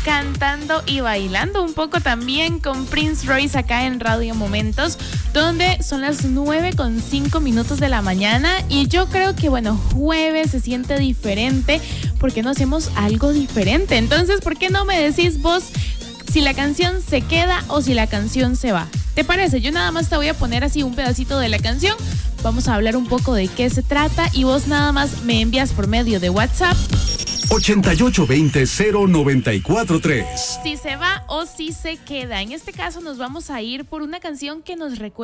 cantando y bailando un poco también con Prince Royce acá en Radio Momentos, donde son las 9:05 de la mañana y yo creo que jueves se siente diferente porque no hacemos algo diferente. Entonces, ¿por qué no me decís vos si la canción se queda o si la canción se va? ¿Te parece? Yo nada más te voy a poner así un pedacito de la canción. Vamos a hablar un poco de qué se trata y vos nada más me envías por medio de WhatsApp 8820-0943. si se va o si se queda. En este caso nos vamos a ir por una canción que nos recuerda